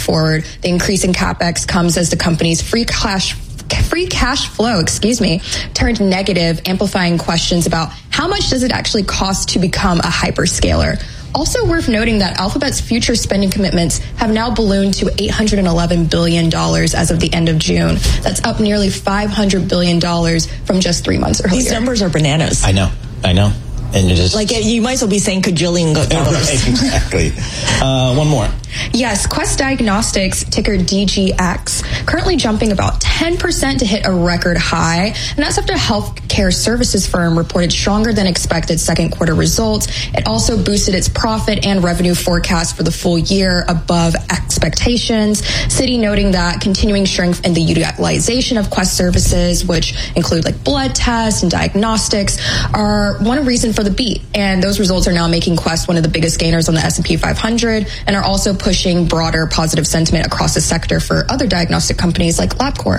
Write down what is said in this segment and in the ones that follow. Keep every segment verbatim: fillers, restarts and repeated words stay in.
forward. The increase in CapEx comes as the company's free cash free cash flow, excuse me, turned negative, amplifying questions about how much does it actually cost to become a hyperscaler. Also worth noting that Alphabet's future spending commitments have now ballooned to eight hundred eleven billion dollars as of the end of June. That's up nearly five hundred billion dollars from just three months earlier. These numbers are bananas. I know, I know. And you just like you might as well be saying cajillion dollars. Right, exactly. Uh, one more. Yes, Quest Diagnostics, ticker D G X, currently jumping about ten percent to hit a record high. And that's after healthcare services firm reported stronger than expected second quarter results. It also boosted its profit and revenue forecast for the full year above expectations. Citi noting that continuing strength in the utilization of Quest services, which include like blood tests and diagnostics, are one reason for the beat. And those results are now making Quest one of the biggest gainers on the S and P five hundred and are also pushing broader positive sentiment across the sector for other diagnostic companies like LabCorp.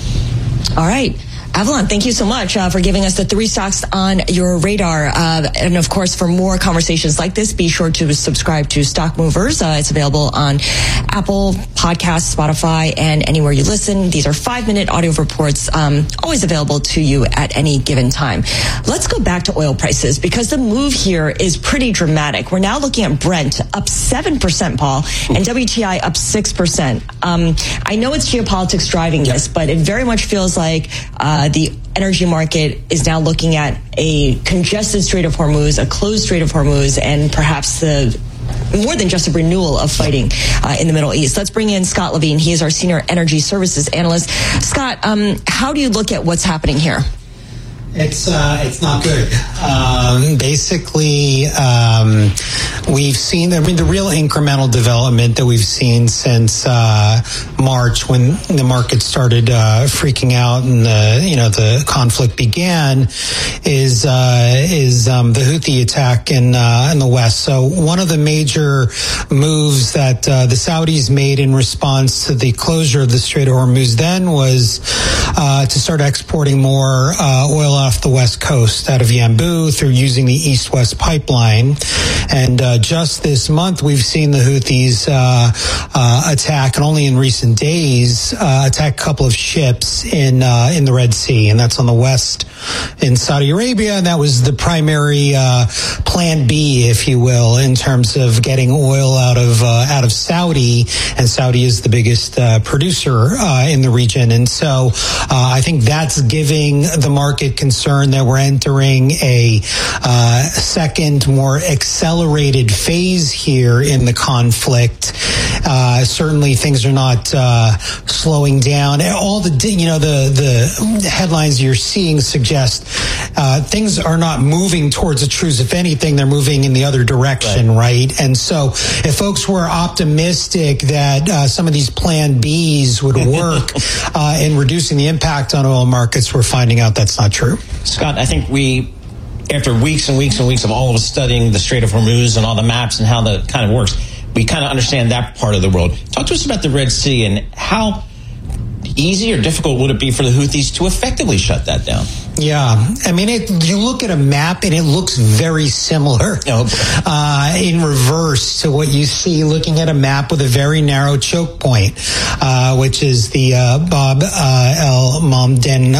All right. Avalon, thank you so much uh, for giving us the three stocks on your radar. Uh, and of course, for more conversations like this, be sure to subscribe to Stock Movers. Uh, it's available on Apple Podcasts, Spotify, and anywhere you listen. These are five-minute audio reports, um, always available to you at any given time. Let's go back to oil prices because the move here is pretty dramatic. We're now looking at Brent up seven percent, Paul, and W T I up six percent. Um, I know it's geopolitics driving this, but it very much feels like uh, the energy market is now looking at a congested Strait of Hormuz, a closed Strait of Hormuz, and perhaps the more than just a renewal of fighting uh, in the Middle East. Let's bring in Scott Levine. He is our Senior Energy Services Analyst. Scott, um, how do you look at what's happening here? It's uh, it's not good. Um, basically, um, we've seen, I mean, the real incremental development that we've seen since uh, March when the market started uh, freaking out and the, you know, the conflict began is uh, is um, the Houthi attack in uh, in the West. So one of the major moves that uh, the Saudis made in response to the closure of the Strait of Hormuz then was uh, to start exporting more uh, oil off the West Coast out of Yanbu through using the East-West pipeline. And uh, just this month, we've seen the Houthis uh, uh, attack, and only in recent days, uh, attack a couple of ships in uh, in the Red Sea, and that's on the west in Saudi Arabia. And that was the primary uh, plan B, if you will, in terms of getting oil out of uh, out of Saudi. And Saudi is the biggest uh, producer uh, in the region, and so uh, I think that's giving the market concern that we're entering a uh, second, more accelerated phase here in the conflict. Uh, certainly, things are not uh, slowing down. All the you know the the headlines you're seeing suggest uh, things are not moving towards a truce. If anything, they're moving in the other direction, right? right? And so, if folks were optimistic that uh, some of these Plan Bs would work uh, in reducing the impact on oil markets, we're finding out that's not true. Scott, I think we, after weeks and weeks and weeks of all of us studying the Strait of Hormuz and all the maps and how that kind of works, we kind of understand that part of the world. Talk to us about the Red Sea and how easy or difficult would it be for the Houthis to effectively shut that down? Yeah, I mean, it, you look at a map and it looks very similar oh, uh, in reverse to what you see looking at a map with a very narrow choke point, uh, which is the uh, Bab uh, el Mandeb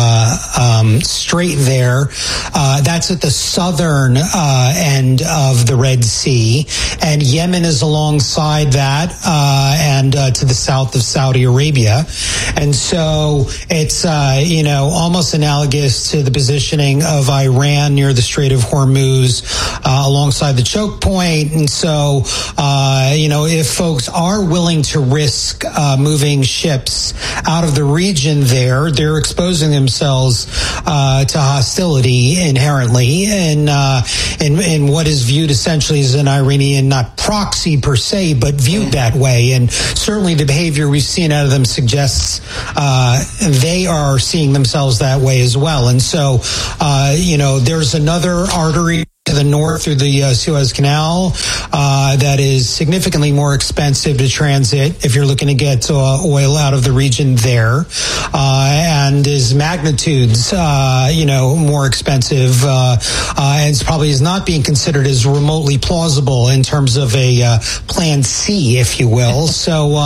uh, um, Strait there. Uh, that's at the southern uh, end of the Red Sea, and Yemen is alongside that uh, and uh, to the south of Saudi Arabia. And so it's, uh, you know, almost analogous to the positioning of Iran near the Strait of Hormuz uh, alongside the choke point. And so, uh, you know, if folks are willing to risk uh, moving ships out of the region there, they're exposing themselves uh, to hostility inherently in, uh, in, in what is viewed essentially as an Iranian, not proxy per se, but viewed that way. And certainly the behavior we've seen out of them suggests uh, they are seeing themselves that way as well. And so, uh, you know, there's another artery to the north through the uh, Suez Canal uh, that is significantly more expensive to transit if you're looking to get uh, oil out of the region there, uh, and is magnitudes, uh, you know, more expensive, uh, uh, and probably is not being considered as remotely plausible in terms of a uh, plan C, if you will. So. Uh,